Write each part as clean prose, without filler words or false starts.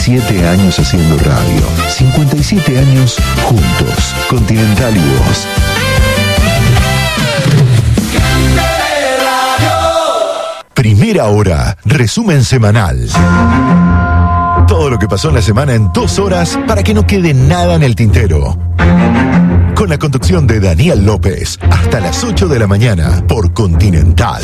57 años haciendo radio. 57 años juntos. Continental y vos. Primera hora. Resumen semanal. Todo lo que pasó en la semana en 2 horas para que no quede nada en el tintero. Con la conducción de Daniel López, hasta las 8 de la mañana por Continental.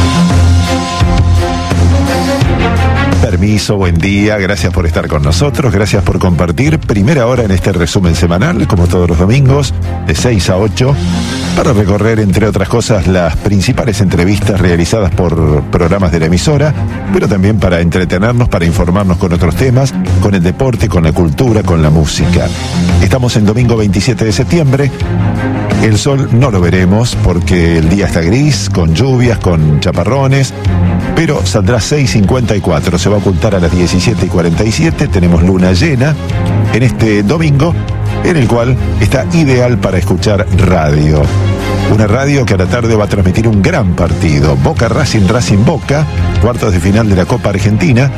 Permiso, buen día, gracias por estar con nosotros, gracias por compartir primera hora en este resumen semanal, como todos los domingos, de 6 a 8, para recorrer, entre otras cosas, las principales entrevistas realizadas por programas de la emisora, pero también para entretenernos, para informarnos con otros temas, con el deporte, con la cultura, con la música. Estamos en domingo 27 de septiembre. El sol no lo veremos porque el día está gris, con lluvias, con chaparrones, pero saldrá 6:54, se va a ocultar a las 17:47, tenemos luna llena en este domingo, en el cual está ideal para escuchar radio. Una radio que a la tarde va a transmitir un gran partido, Boca Racing, Racing Boca, cuartos de final de la Copa Argentina,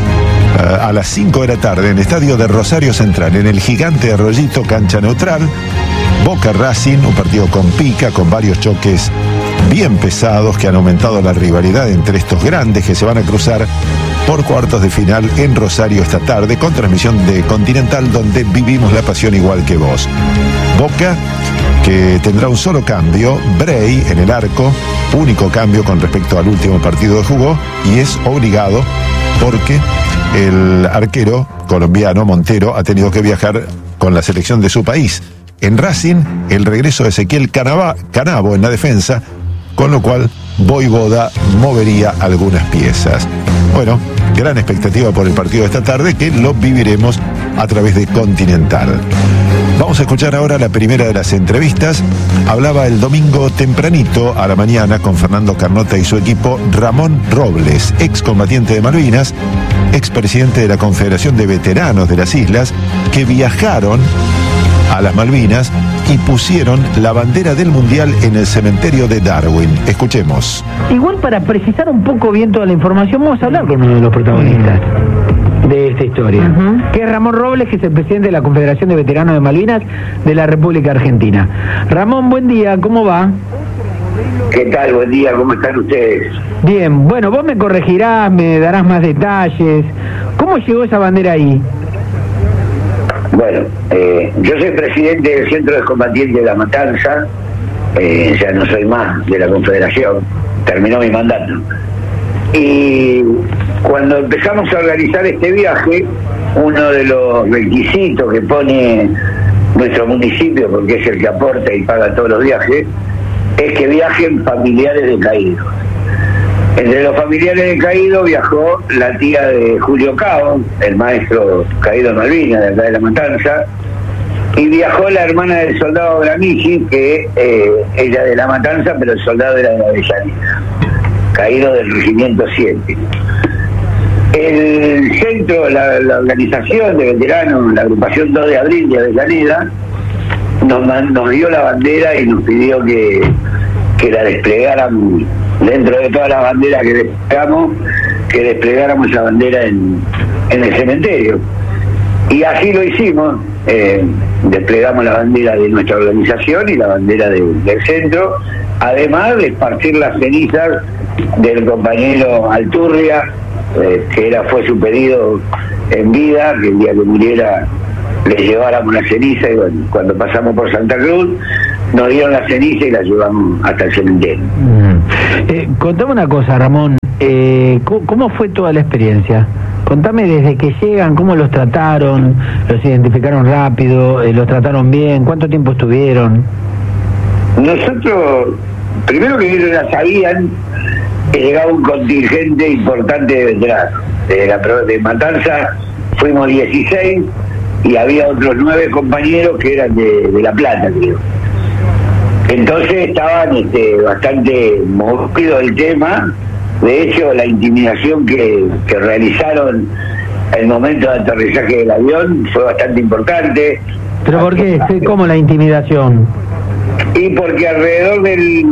a las 5 de la tarde en el estadio de Rosario Central, en el gigante Arroyito, cancha neutral. Boca Racing, un partido con pica, con varios choques bien pesados que han aumentado la rivalidad entre estos grandes que se van a cruzar por cuartos de final en Rosario esta tarde, con transmisión de Continental, donde vivimos la pasión igual que vos. Boca, que tendrá un solo cambio, Bray en el arco, único cambio con respecto al último partido que jugó, y es obligado porque el arquero colombiano Montero ha tenido que viajar con la selección de su país. En Racing, el regreso de Ezequiel Canavo en la defensa, con lo cual Voivoda movería algunas piezas. Bueno, gran expectativa por el partido de esta tarde, que lo viviremos a través de Continental. Vamos a escuchar ahora la primera de las entrevistas. Hablaba el domingo tempranito a la mañana con Fernando Carnota y su equipo Ramón Robles, excombatiente de Malvinas, expresidente de la Confederación de Veteranos de las Islas, que viajaron a las Malvinas y pusieron la bandera del Mundial en el cementerio de Darwin. Escuchemos. Igual, para precisar un poco bien toda la información, vamos a hablar con uno de los protagonistas de esta historia, que es Ramón Robles, que es el presidente de la Confederación de Veteranos de Malvinas de la República Argentina. Ramón, buen día, ¿cómo va? ¿Qué tal? Buen día, ¿cómo están ustedes? Bien, bueno, vos me corregirás, me darás más detalles. ¿Cómo llegó esa bandera ahí? Bueno, yo soy presidente del Centro de Combatientes de La Matanza, ya no soy más de la Confederación, terminó mi mandato. Y cuando empezamos a organizar este viaje, uno de los requisitos que pone nuestro municipio, porque es el que aporta y paga todos los viajes, es que viajen familiares de caídos. Entre los familiares de caído viajó la tía de Julio Cao, el maestro caído en Malvinas, de acá de La Matanza, y viajó la hermana del soldado Gramigi, que ella de La Matanza, pero el soldado era de Avellaneda, caído del Regimiento 7. El centro, la organización de veteranos, la agrupación 2 de Abril de Avellaneda, nos dio la bandera y nos pidió que la desplegáramos. Dentro de todas las banderas que desplegamos, que desplegáramos la bandera en el cementerio. Y así lo hicimos, desplegamos la bandera de nuestra organización y la bandera del centro, además de esparcir las cenizas del compañero Alturria, que fue su pedido en vida, que el día que muriera le lleváramos la ceniza, y bueno, cuando pasamos por Santa Cruz, nos dieron la ceniza y la llevamos hasta el cementerio. Contame una cosa, Ramón, ¿cómo fue toda la experiencia? Contame desde que llegan, cómo los trataron, los identificaron rápido, los trataron bien, ¿cuánto tiempo estuvieron? Nosotros, primero que ellos ya sabían que llegaba un contingente importante de veteranos. De Matanza fuimos 16 y había otros 9 compañeros que eran de La Plata, creo. Entonces estaban bastante movidos del tema. De hecho, la intimidación que realizaron el momento de aterrizaje del avión fue bastante importante. ¿Pero por qué? ¿Cómo la intimidación? Y porque alrededor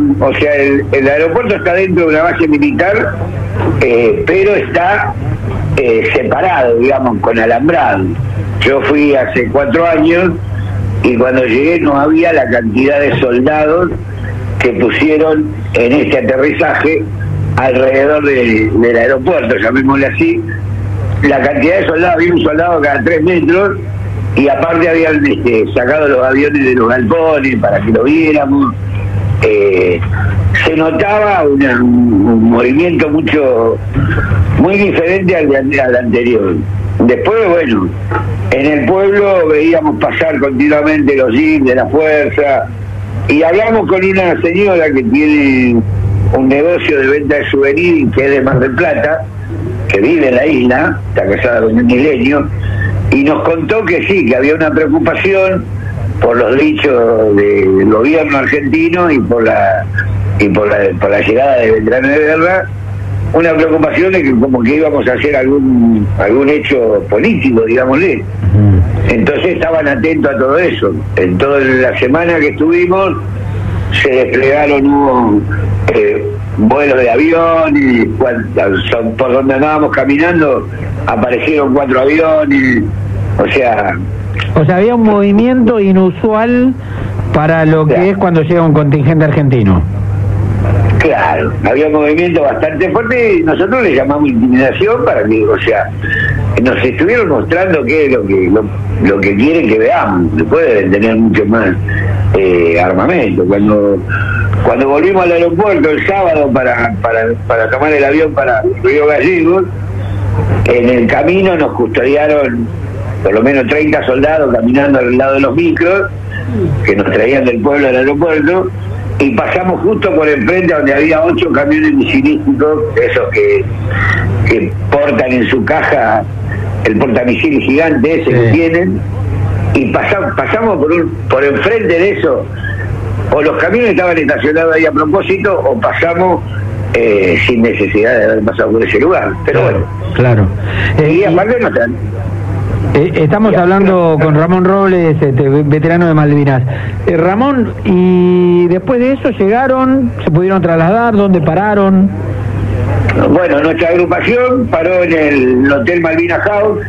el aeropuerto está dentro de una base militar, pero está separado, digamos, con alambrado. Yo fui hace 4 años y cuando llegué no había la cantidad de soldados que pusieron en este aterrizaje alrededor del aeropuerto, llamémosle así. La cantidad de soldados, había un soldado cada 3 metros y aparte habían sacado los aviones de los galpones para que lo viéramos. Se notaba un movimiento muy diferente al anterior. Después, bueno, en el pueblo veíamos pasar continuamente los jeeps de la fuerza y hablamos con una señora que tiene un negocio de venta de souvenirs que es de Mar del Plata, que vive en la isla, está casada con un isleño, y nos contó que sí, que había una preocupación por los dichos del gobierno argentino y por la llegada de veteranos de guerra, una preocupación de que como que íbamos a hacer algún hecho político, digámosle. Entonces estaban atentos a todo eso. En toda la semana que estuvimos se desplegaron vuelos de avión y por donde andábamos caminando aparecieron 4 aviones, o sea, había un movimiento inusual para lo que es cuando llega un contingente argentino. Claro, había un movimiento bastante fuerte y nosotros le llamamos intimidación para que, o sea, nos estuvieron mostrando qué es lo que quieren que veamos. Después deben tener mucho más armamento. Cuando volvimos al aeropuerto el sábado para tomar el avión para Río Gallegos, en el camino nos custodiaron por lo menos 30 soldados caminando al lado de los micros que nos traían del pueblo al aeropuerto, y pasamos justo por enfrente donde había 8 camiones misilísticos, esos que portan en su caja el portamisiles gigante ese que tienen, y pasamos por enfrente de eso. O los camiones estaban estacionados ahí a propósito, o pasamos sin necesidad de haber pasado por ese lugar. Pero bueno. Claro. Y aparte no están. Estamos hablando con Ramón Robles, veterano de Malvinas. Ramón, y después de eso llegaron, se pudieron trasladar, ¿dónde pararon? Bueno, nuestra agrupación paró en el Hotel Malvinas House.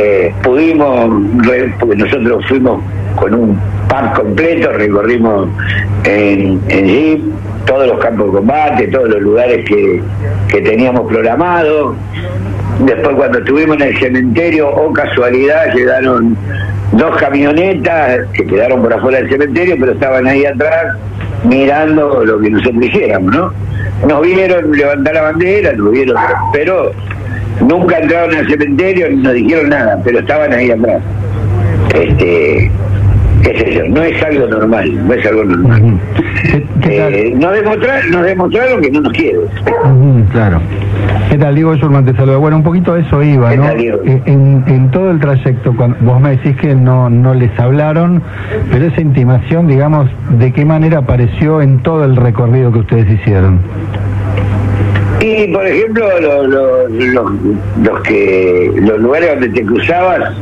Pudimos, porque nosotros fuimos con un pack completo, recorrimos en jeep todos los campos de combate, todos los lugares que teníamos programados. Después, cuando estuvimos en el cementerio, casualidad, llegaron 2 camionetas que quedaron por afuera del cementerio, pero estaban ahí atrás mirando lo que nosotros hiciéramos, ¿no? Nos vieron levantar la bandera, nos vieron, pero nunca entraron al cementerio ni nos dijeron nada, pero estaban ahí atrás. ¿Qué es eso? No es algo normal, no es algo normal. Nos demostraron que no nos quieren. Claro. ¿Qué tal, Diego? Schurman te saluda. Bueno, un poquito de eso iba, ¿no? En todo el trayecto, cuando vos me decís que no les hablaron, pero esa intimación, digamos, ¿de qué manera apareció en todo el recorrido que ustedes hicieron? Y, por ejemplo, los lugares donde te cruzabas,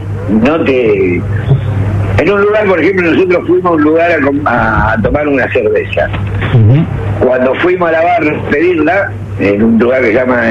en un lugar, por ejemplo, nosotros fuimos a un lugar a tomar una cerveza. Cuando fuimos a la barra a pedirla, en un lugar que se llama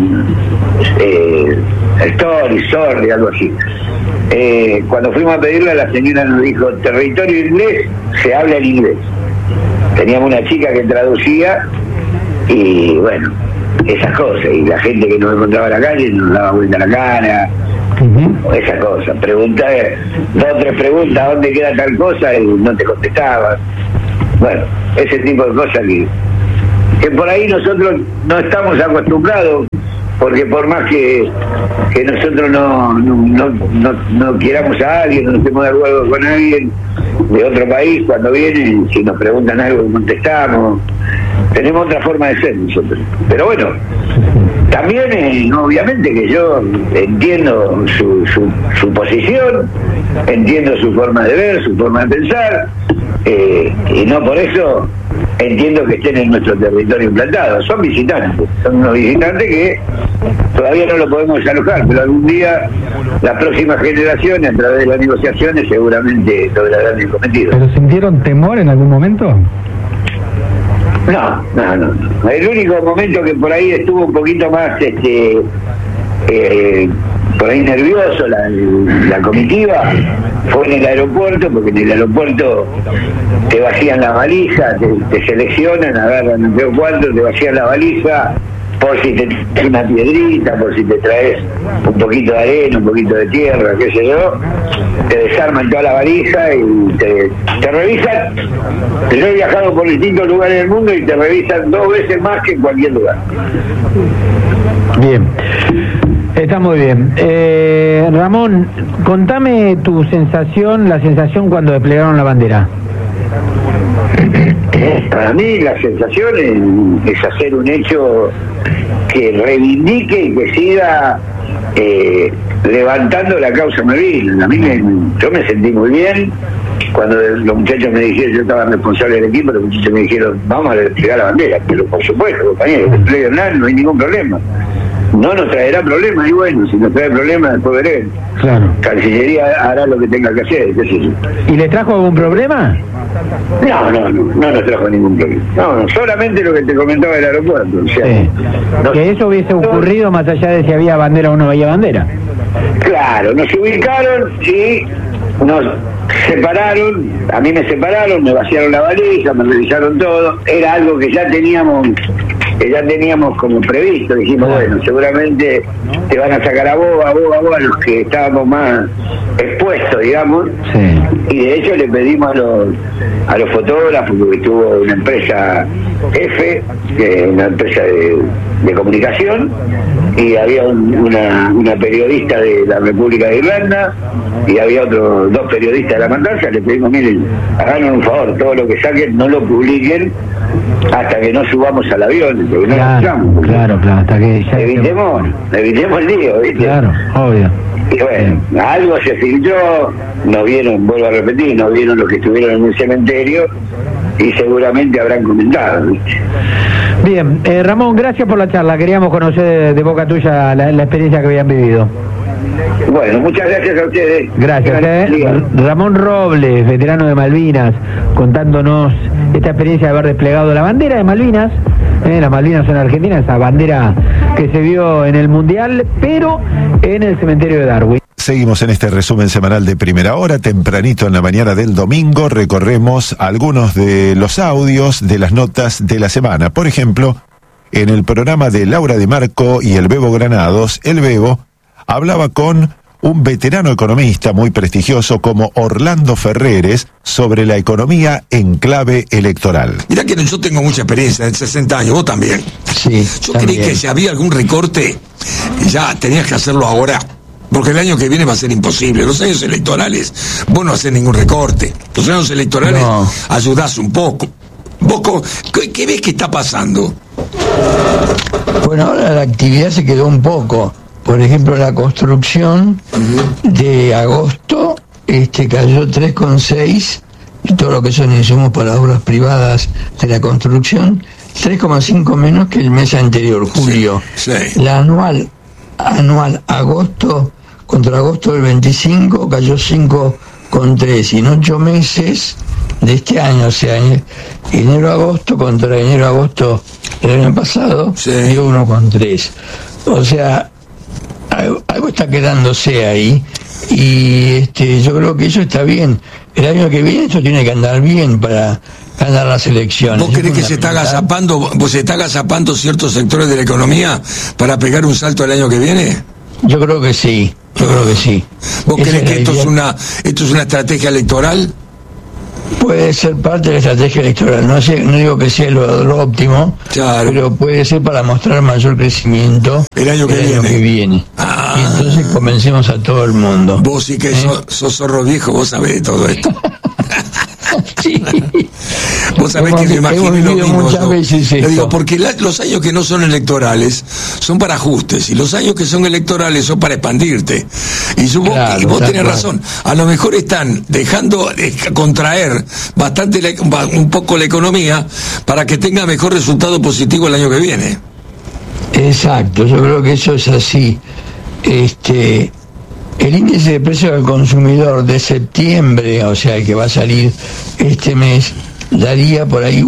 Sorry, algo así. Cuando fuimos a pedirla, la señora nos dijo, territorio inglés, se habla en inglés. Teníamos una chica que traducía y, bueno, esas cosas. Y la gente que nos encontraba en la calle nos daba vuelta a la cara. Esa cosa, preguntar 2 o 3 preguntas, ¿dónde queda tal cosa? Y no te contestaban. Bueno, ese tipo de cosas que por ahí nosotros no estamos acostumbrados, porque por más que nosotros no queramos a alguien, no estemos de acuerdo con alguien de otro país, cuando vienen, si nos preguntan algo, contestamos. Tenemos otra forma de ser nosotros. Pero bueno, también obviamente que yo entiendo su posición, entiendo su forma de ver, su forma de pensar, y no por eso entiendo que estén en nuestro territorio implantados. Son unos visitantes que todavía no lo podemos desalojar, pero algún día las próximas generaciones, a través de las negociaciones, seguramente lograrán el cometido. ¿Pero sintieron temor en algún momento? No. El único momento que por ahí estuvo un poquito más por ahí nervioso la comitiva, fue en el aeropuerto, porque en el aeropuerto te vacían la valija, te seleccionan, agarran entre o cuatro, te vacían la valija, por si te traes una piedrita, por si te traes un poquito de arena, un poquito de tierra, qué sé yo, te desarman toda la valija y te revisan. Yo he viajado por distintos lugares del mundo y te revisan 2 veces más que en cualquier lugar. Bien, está muy bien. Ramón, contame tu sensación, la sensación cuando desplegaron la bandera. Para mí la sensación es hacer un hecho que reivindique y que siga levantando la causa Malvinas. Yo me sentí muy bien cuando los muchachos me dijeron, yo estaba responsable del equipo, los muchachos me dijeron, vamos a desplegar la bandera, pero por supuesto, compañeros, no hay ningún problema. No nos traerá problemas, y bueno, si nos trae problemas después veremos. Claro. Cancillería hará lo que tenga que hacer, qué sé yo. ¿Y le trajo algún problema? No nos trajo ningún problema. No, solamente lo que te comentaba del aeropuerto. O sea, sí. Que eso hubiese ocurrido más allá de si había bandera o no había bandera. Claro, nos ubicaron y nos separaron, a mí me separaron, me vaciaron la valija, me revisaron todo, era algo que ya teníamos como previsto, dijimos, bueno, seguramente te van a sacar a vos, a los que estábamos más expuestos, digamos, sí. Y de hecho le pedimos a los fotógrafos, porque estuvo una empresa F, una empresa de comunicación, y había una periodista de la República de Irlanda, y había dos periodistas de La Matanza. Le pedimos, miren, háganos un favor, todo lo que saquen no lo publiquen hasta que no subamos al avión, porque no lo usamos. Claro, hasta que ya evitemos el lío, ¿viste? Claro, obvio. Y bueno, algo se filtró, no vieron, vuelvo a repetir, no vieron los que estuvieron en el cementerio y seguramente habrán comentado, ¿viste? Bien, Ramón, gracias por la charla. Queríamos conocer de boca tuya la experiencia que habían vivido. Bueno, muchas gracias a ustedes. Gracias. Ramón Robles, veterano de Malvinas, contándonos esta experiencia de haber desplegado la bandera de Malvinas. Las Malvinas son Argentina, esa bandera que se vio en el Mundial, pero en el cementerio de Darwin. Seguimos en este resumen semanal de Primera Hora. Tempranito en la mañana del domingo recorremos algunos de los audios de las notas de la semana. Por ejemplo, en el programa de Laura de Marco y el Bebo Granados, el Bebo hablaba con un veterano economista muy prestigioso como Orlando Ferreres sobre la economía en clave electoral. Mirá que yo tengo mucha experiencia en 60 años, vos también. Sí. Yo creí que si había algún recorte, ya tenías que hacerlo ahora. Porque el año que viene va a ser imposible. Los años electorales, vos no haces ningún recorte. Los años electorales ayudás un poco. ¿Vos qué ves que está pasando? Bueno, ahora la actividad se quedó un poco. Por ejemplo, la construcción de agosto cayó 3,6, y todo lo que son insumos para obras privadas de la construcción, 3,5 menos que el mes anterior, julio. Sí. La anual agosto contra agosto del 25 cayó 5,3, y en 8 meses de este año, o sea, enero-agosto contra enero-agosto del año pasado, dio 1,3. O sea, algo está quedándose ahí, y yo creo que eso está bien. El año que viene esto tiene que andar bien para ganar las elecciones. ¿Vos crees que se está agazapando ciertos sectores de la economía para pegar un salto el año que viene? Yo creo que sí, ¿Vos crees que esto es una estrategia electoral? Puede ser parte de la estrategia electoral, no digo que sea lo óptimo, claro, pero puede ser para mostrar mayor crecimiento el año que viene. Y entonces convencemos a todo el mundo. Vos sí que sos zorro viejo, vos sabés de todo esto. Sí. Vos sabés que me imagino lo mismo. Muchas veces esto. Digo, porque los años que no son electorales son para ajustes, y los años que son electorales son para expandirte. Y vos tenés razón. A lo mejor están dejando contraer bastante un poco la economía para que tenga mejor resultado positivo el año que viene. Exacto, yo creo que eso es así. El índice de precios al consumidor de septiembre, o sea, que va a salir este mes, daría por ahí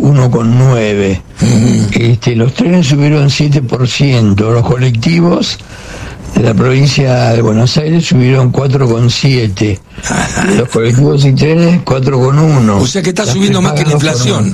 1,9. Los trenes subieron 7%, los colectivos de la provincia de Buenos Aires subieron 4,7. Los colectivos y trenes 4,1. O sea que está subiendo más que la inflación.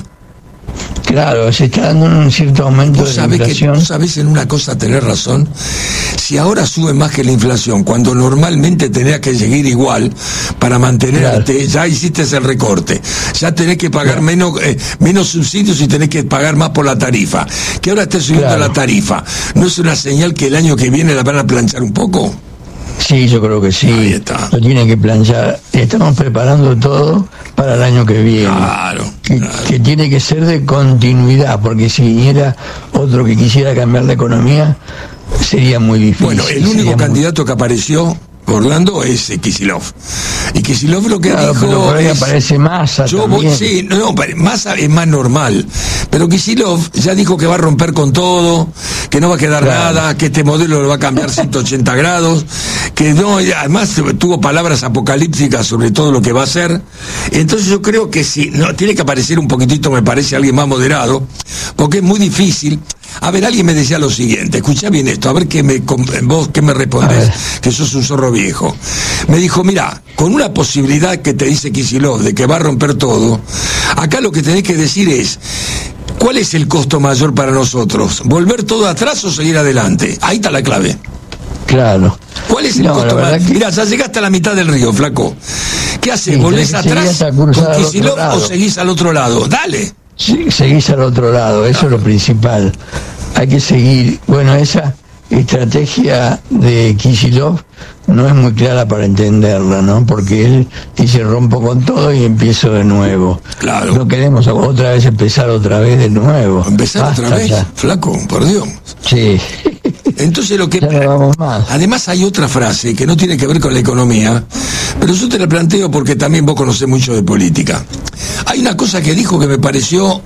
Claro, se está dando un cierto aumento de la inflación. Vos sabés en una cosa tener razón. Si ahora sube más que la inflación, cuando normalmente tenías que seguir igual para mantenerte, claro, ya hiciste el recorte. Ya tenés que pagar menos subsidios y tenés que pagar más por la tarifa. Que ahora esté subiendo la tarifa. ¿No es una señal que el año que viene la van a planchar un poco? Sí, yo creo que sí. Ahí está. Lo tienen que planchar. Estamos preparando todo para el año que viene. Claro, que tiene que ser de continuidad, porque si viniera otro que quisiera cambiar la economía, sería muy difícil. Bueno, el único candidato que apareció, Orlando, es Kicillof. Y Kicillof lo que dijo pero por ahí aparece Massa también. Massa es más normal. Pero Kicillof ya dijo que va a romper con todo, que no va a quedar nada, que este modelo lo va a cambiar 180 grados, que no, además tuvo palabras apocalípticas sobre todo lo que va a hacer. Entonces yo creo que sí, tiene que aparecer un poquitito, me parece, alguien más moderado, porque es muy difícil. A ver, alguien me decía lo siguiente, escuchá bien esto, a ver vos qué me respondés, que sos un zorro viejo. Me dijo, mira, con una posibilidad que te dice Kicillof de que va a romper todo, acá lo que tenés que decir es, ¿cuál es el costo mayor para nosotros? ¿Volver todo atrás o seguir adelante? Ahí está la clave. Claro. ¿Cuál es el costo mayor? Mirá, ya llegaste a la mitad del río, flaco. ¿Qué haces? Sí, ¿volvés atrás con Kicillof o seguís al otro lado? Dale. Sí, seguís al otro lado, eso es lo principal. Hay que seguir. Bueno, esa estrategia de Kicillof no es muy clara para entenderla, ¿no? Porque él dice rompo con todo y empiezo de nuevo. Claro. No queremos otra vez empezar otra vez de nuevo. ¿Empezar otra vez? Ya. Flaco, por Dios. Sí. Entonces lo que... Ya no vamos más. Además hay otra frase que no tiene que ver con la economía, pero yo te la planteo porque también vos conocés mucho de política. Hay una cosa que dijo que me pareció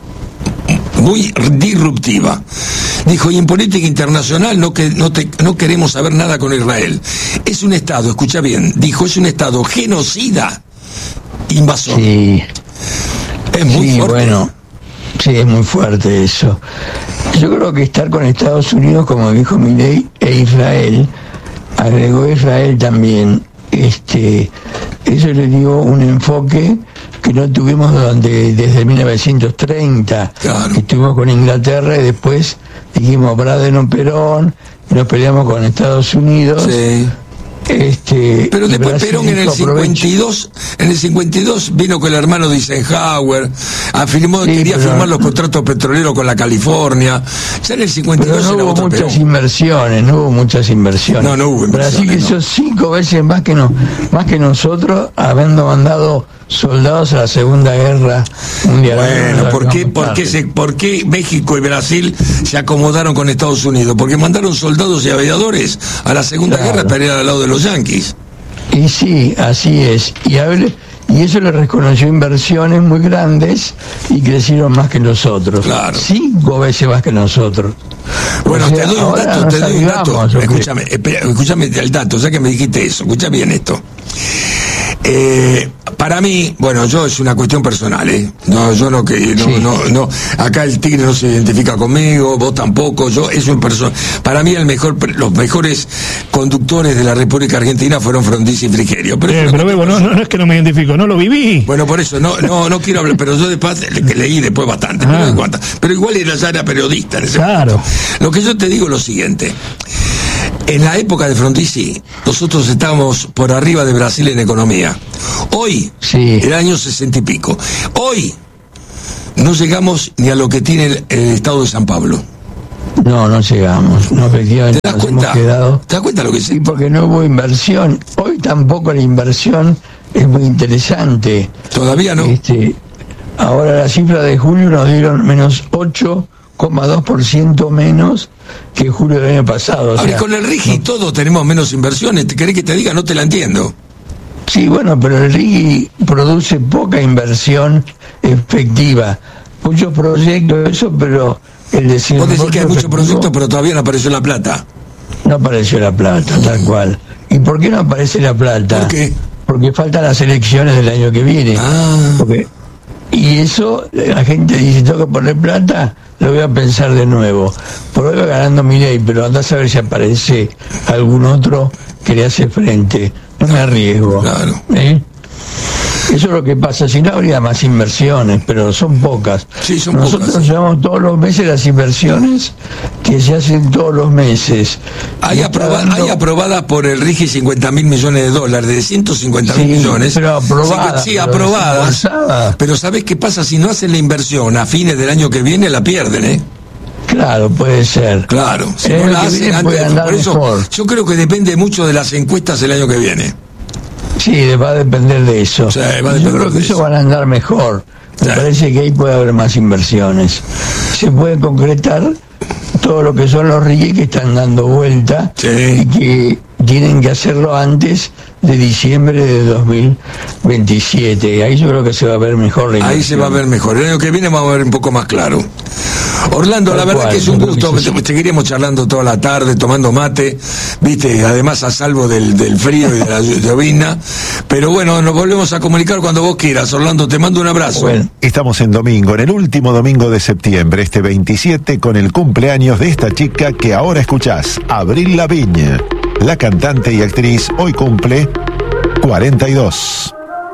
muy disruptiva. Dijo, y en política internacional no queremos saber nada con Israel. Es un Estado, escucha bien, dijo, es un Estado genocida, invasor. Sí. Es muy fuerte. Bueno, sí, es muy fuerte eso. Yo creo que estar con Estados Unidos, como dijo Milei, e Israel, agregó Israel también, eso le dio un enfoque que no tuvimos desde 1930. Claro. Estuvimos con Inglaterra y después dijimos Braden Perón, y nos peleamos con Estados Unidos. Sí. Pero después Perón en el 52 vino con el hermano de Eisenhower, quería firmar los contratos petroleros con la California. Ya en el 52 no hubo muchas inversiones. No hubo inversiones. Brasil hizo 5 veces más que nosotros, habiendo mandado soldados a la Segunda Guerra Mundial. Bueno, ¿por qué México y Brasil se acomodaron con Estados Unidos? Porque mandaron soldados y aviadores a la Segunda Guerra para ir al lado de los yanquis. Y sí, así es. Y eso le reconoció inversiones muy grandes y crecieron más que nosotros. Claro. 5 veces más que nosotros. Bueno, te doy un dato. Escúchame el dato, ya que me dijiste eso. Escucha bien esto. Para mí, bueno, es una cuestión personal, acá el tigre no se identifica conmigo, vos tampoco, para mí los mejores conductores de la República Argentina fueron Frondizi y Frigerio. Pero Bebo, no es que no me identifico, no lo viví. Bueno, por eso, no quiero hablar, pero yo después leí después bastante, pero igual era periodista en ese momento. Lo que yo te digo es lo siguiente. En la época de Frondizi, nosotros estábamos por arriba de Brasil en economía. Hoy, el año 60 y pico, hoy no llegamos ni a lo que tiene el estado de San Pablo. No llegamos. No, efectivamente. ¿Te das cuenta? ¿Te das cuenta lo que es? Sí, porque no hubo inversión. Hoy tampoco la inversión es muy interesante. Todavía no. Ahora la cifra de julio nos dieron menos 8,2% menos que julio del año pasado. Ahora, con el RIGI todos tenemos menos inversiones. ¿Te querés que te diga? No te la entiendo. Sí, bueno, pero el RIGI produce poca inversión efectiva. Muchos proyectos, pero el decir. Vos decís que hay muchos proyectos, pero todavía no apareció la plata. No apareció la plata, tal cual. ¿Y por qué no aparece la plata? ¿Por qué? Porque faltan las elecciones del año que viene. Y eso, la gente dice, tengo que poner plata, lo voy a pensar de nuevo. Por hoy va ganando Milei, pero andás a ver si aparece algún otro que le hace frente. No me arriesgo. Claro. Eso es lo que pasa, si no habría más inversiones, pero son pocas. Sí, son Nosotros pocas. llevamos todos los meses las inversiones que se hacen todos los meses. Hay aprobadas por el RIGI 50.000 millones de dólares, de 150.000 millones. Pero aprobadas. Sí, aprobadas. Pero ¿sabés qué pasa? Si no hacen la inversión a fines del año que viene, la pierden, ¿eh? Claro, puede ser. Claro, si no la hacen antes. Por eso, mejor. yo creo que depende mucho de las encuestas el año que viene. Sí, va a depender de eso. Sí, va a yo creo que eso van a andar mejor. Me parece que ahí puede haber más inversiones. Se puede concretar todo lo que son los RIGI que están dando vuelta y que tienen que hacerlo antes de diciembre de 2027. Ahí yo creo que se va a ver mejor. Ahí se va a ver mejor. El año que viene vamos a ver un poco más claro. Orlando, la verdad que es un gusto. Seguiríamos charlando toda la tarde, tomando mate, viste, además a salvo del frío y de la llovizna. Pero bueno, nos volvemos a comunicar cuando vos quieras. Orlando, te mando un abrazo. Bueno. Estamos en domingo, en el último domingo de septiembre, este 27, con el cumpleaños de esta chica que ahora escuchás, Avril Lavigne. La cantante y actriz hoy cumple 42.